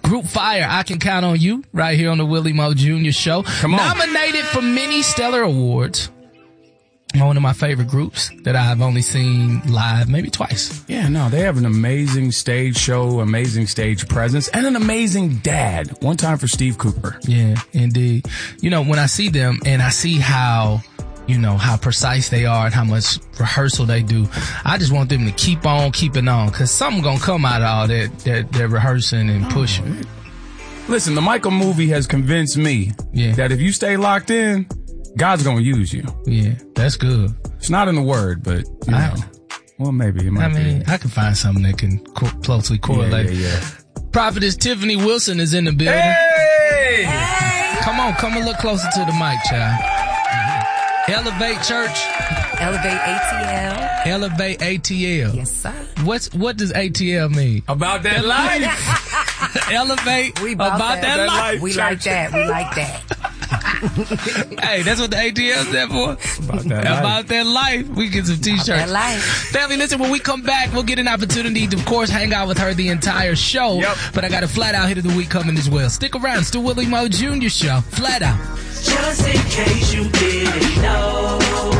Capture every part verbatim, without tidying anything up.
Group Fire, I Can Count on You, right here on the Willie Moe Junior Show. Come on. Nominated for many stellar awards. One of my favorite groups that I've only seen live maybe twice. Yeah, no, they have an amazing stage show, amazing stage presence, and an amazing dad. One time for Steve Cooper. Yeah, indeed. You know, when I see them and I see how, you know, how precise they are and how much rehearsal they do, I just want them to keep on keeping on, because something gonna come out of all that, that they're rehearsing and pushing. Listen, the Michael movie has convinced me yeah. that if you stay locked in, God's gonna use you. Yeah, that's good. It's not in the word, but, you I, know. Well, maybe it might I mean, be. I can find something that can co- closely correlate. Yeah, yeah, yeah. Prophetess Tiffany Wilson is in the building. Hey! hey! Come on, come a little closer to the mic, child. Elevate Church. Elevate A T L. Elevate A T L. Yes, sir. What's, what does A T L mean? About that life. Elevate we about, about that, that life. life. We like that. We like that. Hey, that's what the A T L stand for? About that About life. that life. We get some t-shirts. About that life. Family, listen, when we come back, we'll get an opportunity to, of course, hang out with her the entire show. Yep. But I got a flat out hit of the week coming as well. Stick around. It's the Willie Moe Junior Show. Flat out. Just in case you didn't know,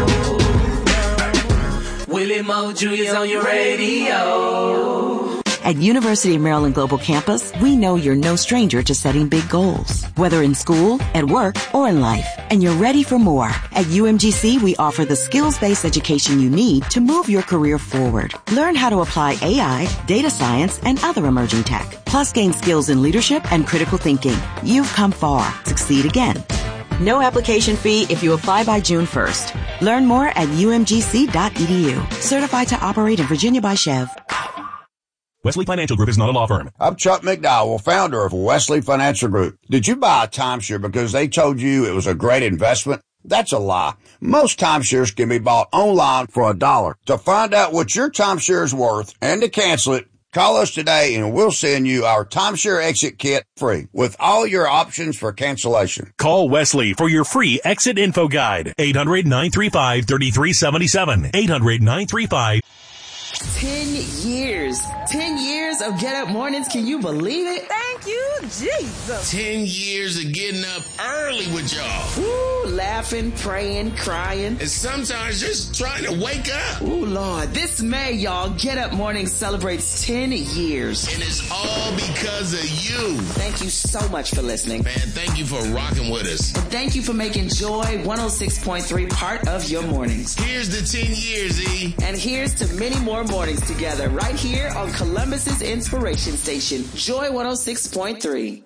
Willie Moe Junior's on your radio. At University of Maryland Global Campus, we know you're no stranger to setting big goals, whether in school, at work, or in life, and you're ready for more. At U M G C, we offer the skills-based education you need to move your career forward. Learn how to apply A I, data science, and other emerging tech, plus gain skills in leadership and critical thinking. You've come far. Succeed again. No application fee if you apply by June first. Learn more at U M G C dot E D U. Certified to operate in Virginia by Chev. Wesley Financial Group is not a law firm. I'm Chuck McDowell, founder of Wesley Financial Group. Did you buy a timeshare because they told you it was a great investment? That's a lie. Most timeshares can be bought online for a dollar. To find out what your timeshare is worth and to cancel it, call us today and we'll send you our timeshare exit kit free with all your options for cancellation. Call Wesley for your free exit info guide. eight hundred, nine three five, three three seven seven. eight hundred, nine three five. Ten years. Ten years of Get Up Mornings. Can you believe it? Thank you, Jesus. Ten years of getting up early with y'all. Ooh, laughing, praying, crying. And sometimes just trying to wake up. Ooh, Lord. This May, y'all, Get Up Mornings celebrates ten years. And it's all because of you. Thank you so much for listening. Man, thank you for rocking with us. And thank you for making Joy one oh six point three part of your mornings. Here's the ten years, E. And here's to many more mornings together right here on Columbus's inspiration station, Joy one oh six point three.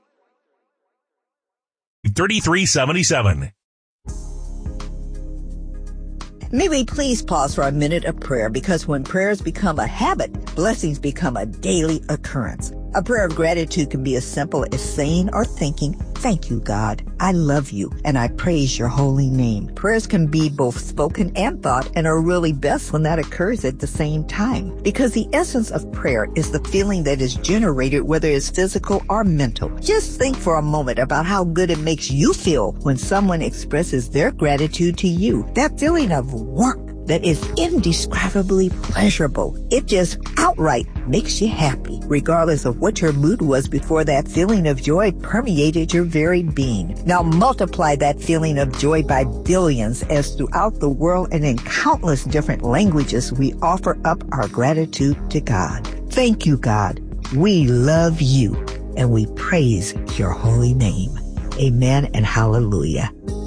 thirty-three seventy-seven. May we please pause for a minute of prayer, because when prayers become a habit, blessings become a daily occurrence. A prayer of gratitude can be as simple as saying or thinking, "Thank you, God. I love you, and I praise your holy name." Prayers can be both spoken and thought, and are really best when that occurs at the same time, because the essence of prayer is the feeling that is generated, whether it's physical or mental. Just think for a moment about how good it makes you feel when someone expresses their gratitude to you. That feeling of warmth that is indescribably pleasurable. It just outright makes you happy, regardless of what your mood was before that feeling of joy permeated your very being. Now multiply that feeling of joy by billions, as throughout the world and in countless different languages we offer up our gratitude to God. Thank you, God. We love you, and we praise your holy name. Amen and hallelujah.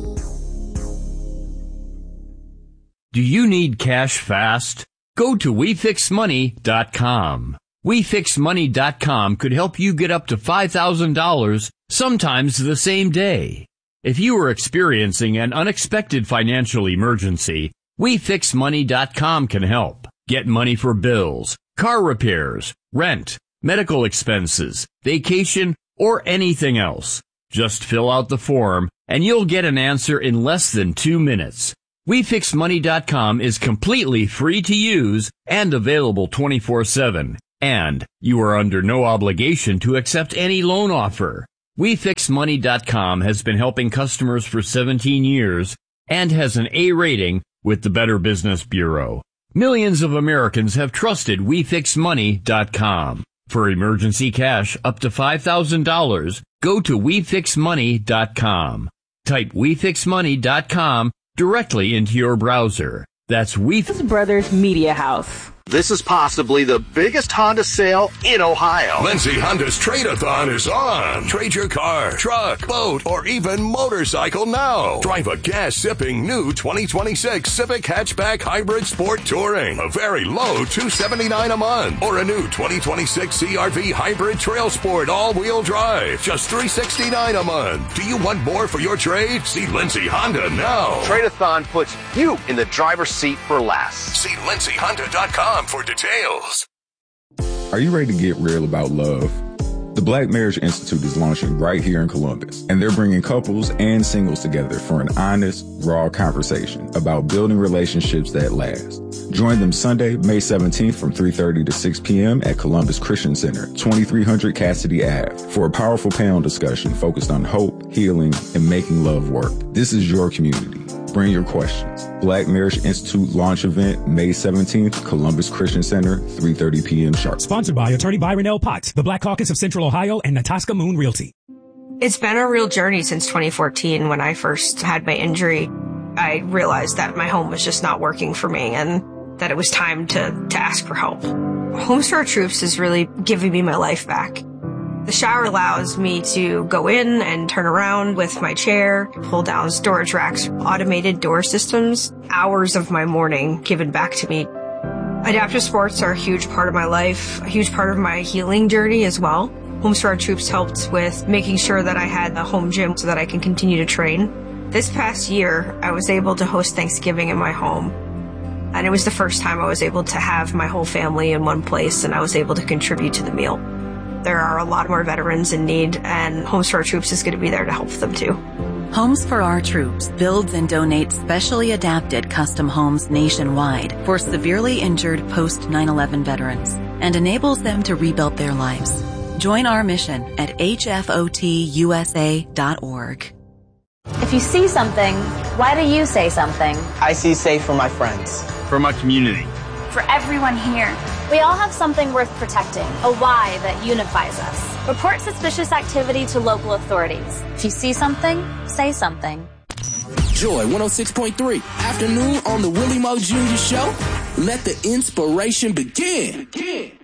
Do you need cash fast? Go to we fix money dot com. we fix money dot com could help you get up to five thousand dollars, sometimes the same day. If you are experiencing an unexpected financial emergency, we fix money dot com can help. Get money for bills, car repairs, rent, medical expenses, vacation, or anything else. Just fill out the form and you'll get an answer in less than two minutes. we fix money dot com is completely free to use and available twenty-four seven. And you are under no obligation to accept any loan offer. we fix money dot com has been helping customers for seventeen years and has an A rating with the Better Business Bureau. Millions of Americans have trusted we fix money dot com. For emergency cash up to five thousand dollars, go to we fix money dot com. Type we fix money dot com directly into your browser. That's We Brothers Media House. This is possibly the biggest Honda sale in Ohio. Lindsay Honda's Trade-a-thon is on. Trade your car, truck, boat, or even motorcycle now. Drive a gas-sipping new twenty twenty-six Civic Hatchback Hybrid Sport Touring. A very low two hundred seventy-nine dollars a month. Or a new twenty twenty-six C R V Hybrid Trail Sport all-wheel drive. Just three hundred sixty-nine dollars a month. Do you want more for your trade? See Lindsay Honda now. Trade-a-thon puts you in the driver's seat for less. See lindsay honda dot com for details. Are you ready to get real about love? The Black Marriage Institute is launching right here in Columbus, and they're bringing couples and singles together for an honest, raw conversation about building relationships that last. Join them Sunday, May seventeenth from three thirty to six p.m. at Columbus Christian Center, twenty-three hundred Cassidy Avenue, for a powerful panel discussion focused on hope, healing, and making love work. This is your community. Bring your questions. Black Marriage Institute launch event, May seventeenth, Columbus Christian Center, three thirty p.m. sharp. Sponsored by Attorney Byron L. Potts, the Black Caucus of Central Ohio, and Natasca Moon Realty. It's been a real journey since twenty fourteen. When I first had my injury, I realized that my home was just not working for me and that it was time to, to ask for help. Homes for Our Troops is really giving me my life back. The shower allows me to go in and turn around with my chair, pull down storage racks, automated door systems, hours of my morning given back to me. Adaptive sports are a huge part of my life, a huge part of my healing journey as well. Homes for Our Troops helped with making sure that I had a home gym so that I can continue to train. This past year, I was able to host Thanksgiving in my home. And it was the first time I was able to have my whole family in one place, and I was able to contribute to the meal. There are a lot more veterans in need, and Homes for Our Troops is going to be there to help them too. Homes for Our Troops builds and donates specially adapted custom homes nationwide for severely injured post nine eleven veterans and enables them to rebuild their lives. Join our mission at H F O T U S A dot org. If you see something, why do you say something? I see safe for my friends. For my community. For everyone here. We all have something worth protecting, a why that unifies us. Report suspicious activity to local authorities. If you see something, say something. Joy one oh six point three. Afternoon on the Willie Moe Junior Show. Let the inspiration begin. begin.